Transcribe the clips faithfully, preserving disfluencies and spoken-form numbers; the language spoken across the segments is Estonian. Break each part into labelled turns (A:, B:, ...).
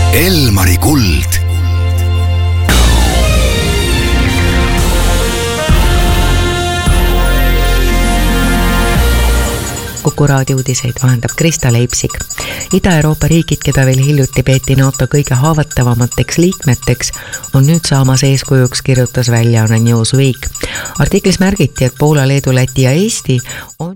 A: Elmari kuld.
B: Kuku raadio uudiseid vahendab Krista Leipsik. Ida-Euroopa riigid, keda veel hiljuti peeti NATO kõige haavatavamateks liikmeteks, on nüüd saamas eeskujuks, kirjutas väljaanne Newsweek. Artiklis märgiti, et Poola, Leedu, Läti ja Eesti on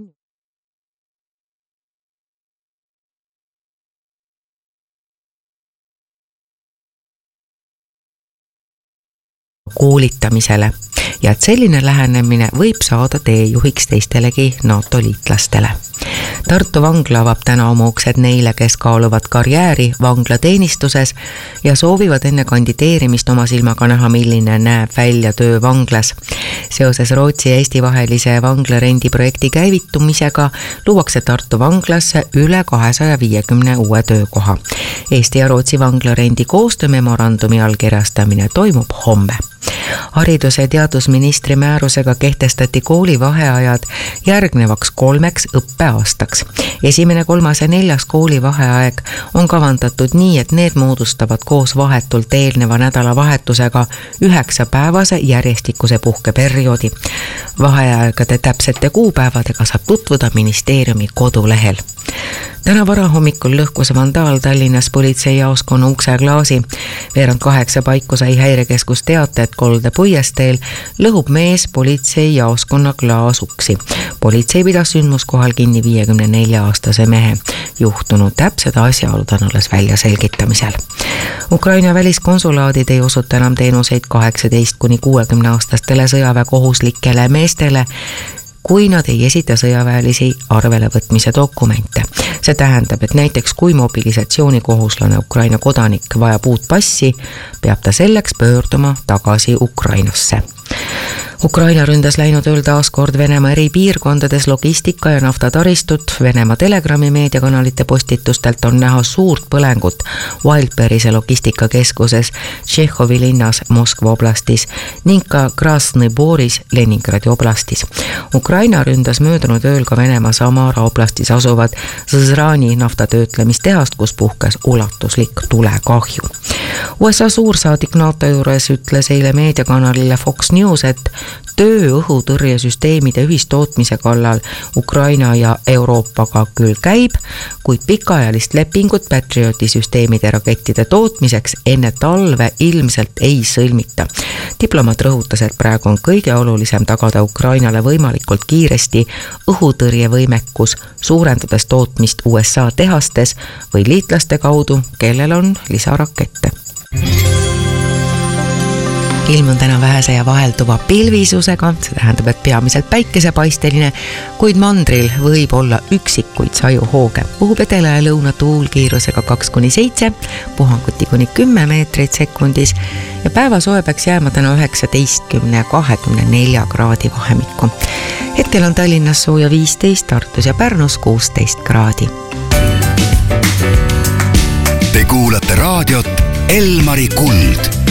B: koolitamisele ja et selline lähenemine võib saada teejuhiks teistelegi NATO liitlastele. Tartu vangla avab täna oma uksed neile, kes kaaluvad karjääri vanglateenistuses ja soovivad enne kandideerimist oma silmaga näha, milline näeb välja töö vanglas. Seoses Rootsi ja Eesti vahelise vanglarendi projekti käivitumisega luuakse Tartu vanglasse üle kahesaja viiekümne uue töökoha. Eesti ja Rootsi vanglarendi koostöömemorandumi allkirjastamine toimub homme. Haridus- ja teadusministri määrusega kehtestati kooli vaheajad järgnevaks kolmeks õppeaastaks. Esimene, kolmas ja neljas kooli vaheaeg on kavandatud nii, et need moodustavad koos vahetult eelneva nädalavahetusega üheksapäevase järjestikuse puhkeperioodi. Vaheaegade täpsete kuupäevadega saab tutvuda ministeeriumi kodulehel. Täna varahommikul lõhkus vandaal Tallinnas politseijaoskonna ukseklaasi. Veerand kaheksa paiku sai häirekeskus teate, et Kolde puiesteel lõhub mees politseijaoskonna klaasuksi. Politsei pidas sündmuskohal kinni viiekümne nelja aastase mehe. Juhtunud täpsed asjaolud on alles välja selgitamisel. Ukraina väliskonsulaadid ei osuta enam teenuseid kaheksateist kuni kuuekümne aastastele sõjaväekohuslikele meestele, kui nad ei esita sõjaväelisi arvelevõtmise dokumente. See tähendab, et näiteks kui mobilisatsioonikohuslane Ukraina kodanik vajab uut passi, peab ta selleks pöörduma tagasi Ukrainasse. Ukraina ründas läinud ööl taas kord Venemaa eri piirkondades logistika ja naftataristut. Venemaa Telegrami meediakanalite postitustelt on näha suurt põlengut Wildberry'se logistikakeskuses Tšehhovi linnas Moskva oblastis ning ka Krasnõi Boris Leningradi oblastis. Ukraina ründas möödunud ööl ka Venemaa Samara oblastis asuvad Zrani naftatöötlemistehast, kus puhkes ulatuslik tulekahju. U S A suursaadik NATO juures ütles eile meediakanalile Fox News, et töö õhutõrjesüsteemide ühistootmise kallal Ukraina ja Euroopaga küll käib, kuid pikaajalist lepingut Patrioti süsteemide rakettide tootmiseks enne talve ilmselt ei sõlmita. Diplomaat rõhutas, et praegu on kõige olulisem tagada Ukrainale võimalikult kiiresti õhutõrjevõimekus, suurendades tootmist U S A tehastes või liitlaste kaudu, kellel on lisarakette. Ilm on täna vähese ja vahelduva pilvisusega, see tähendab, et peamiselt päikesepaisteline, kuid mandril võib olla üksikuid sajuhooge. Puhub edela ja lõuna tuul kiirusega kaks kuni seitse, puhanguti kuni kümme meetrit sekundis ja päeva soe peaks jääma täna üheksateist ja kahekümne nelja kraadi vahemikku. Hetkel on Tallinnas sooja viisteist, Tartus ja Pärnus kuusteist kraadi.
A: Te kuulate raadiot Elmari kuld.